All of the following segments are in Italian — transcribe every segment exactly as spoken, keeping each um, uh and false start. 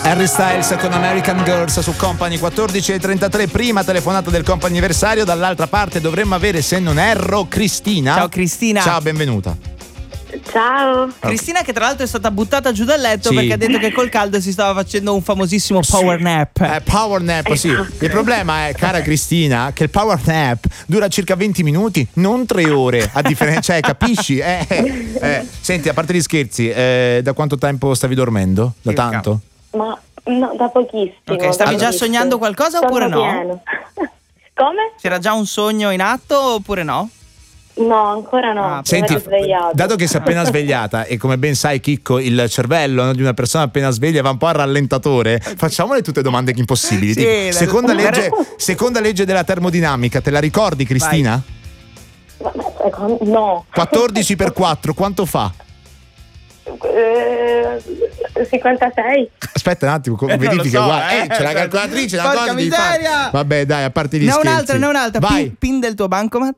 Harry Styles con American Girls su Company. Quattordici e trentatré, prima telefonata del comp'anniversario. Dall'altra parte dovremmo avere, se non erro, Cristina. Ciao Cristina. Ciao, benvenuta. Ciao. Cristina, che tra l'altro è stata buttata giù dal letto Sì. perché ha detto che col caldo si stava facendo un famosissimo power nap. Eh, power nap, sì. Il problema è, cara Cristina, che il power nap dura circa venti minuti, non tre ore. A differenza, cioè, capisci? Eh, eh, eh. Senti, a parte gli scherzi, eh, da quanto tempo stavi dormendo? Da Circa. tanto? Ma no, da pochissimo. Ok, stavi da già pochissimo. sognando qualcosa Sonno oppure no? pieno. Come? C'era già un sogno in atto oppure no? No, ancora no. Ah, Sono Senti, svegliato. dato che sei appena svegliata e come ben sai, Chicco, il cervello, no, di una persona appena sveglia va un po' a rallentatore, facciamole tutte domande impossibili. Sì, Tipo, la- seconda, legge, seconda legge della termodinamica, te la ricordi, Cristina? Ma- ma- secondo- No. quattordici per quattro, quanto fa? Eh, cinquantasei. Aspetta un attimo, co- Eh, non verifica, lo so, guarda. eh. Eh, c'è la calcolatrice, la Porca cosa devi fare. miseria! Vabbè, dai, a parte gli Ne ho scherzi. un'altra, ne ho un'altra. Vai. Pin, pin del tuo bancomat?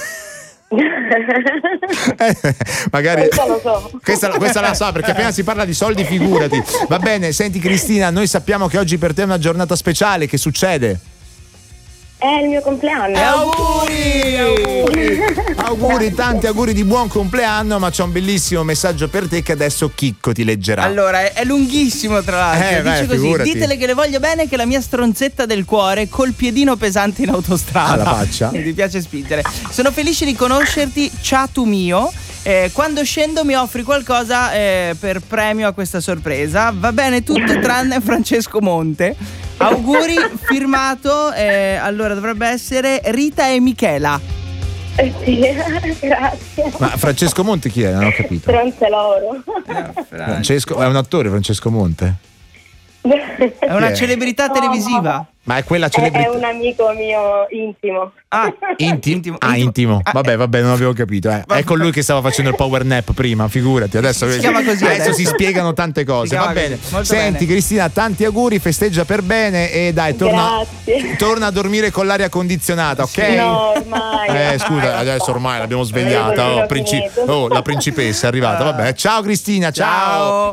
Eh, magari Questo lo so. questa, questa la so, perché appena si parla di soldi, figurati. Va bene, senti Cristina, noi sappiamo che oggi per te è una giornata speciale. Che succede? È il mio compleanno. Eh, auguri! Auguri, auguri, tanti auguri di buon compleanno, ma c'è un bellissimo messaggio per te che adesso Chicco ti leggerà. Allora, è, è lunghissimo tra l'altro. Eh, Dice beh, così: figurati. ditele che le voglio bene, che la mia stronzetta del cuore col piedino pesante in autostrada. Alla faccia. Mi piace spingere. Sono felice di conoscerti, ciatu mio. Eh, quando scendo mi offri qualcosa eh, per premio a questa sorpresa. Va bene tutto tranne Francesco Monte. Auguri, firmato. Eh, allora dovrebbe essere Rita e Michela. Eh, sì, grazie. Ma Francesco Monte chi è? Non ho capito. Stronze loro. Francesco, è un attore, Francesco Monte? È una Chi è? celebrità televisiva. Ma è quella È, è celebrità. un amico mio intimo. Ah, Inti- intimo. Ah, intimo. Ah, Vabbè, vabbè, non avevo capito. Eh. È con lui che stava facendo il power nap prima, figurati. Adesso, Si chiama così adesso adesso. si spiegano tante cose. Si chiama Va bene. così, molto Senti, bene. Cristina, tanti auguri, festeggia per bene e dai, torna, Grazie. torna a dormire con l'aria condizionata, ok? No, ormai. Eh, scusa, adesso ormai l'abbiamo svegliata. Avevo Oh, princi- finito. oh, la principessa è arrivata. Vabbè, ciao Cristina, ciao. Ciao.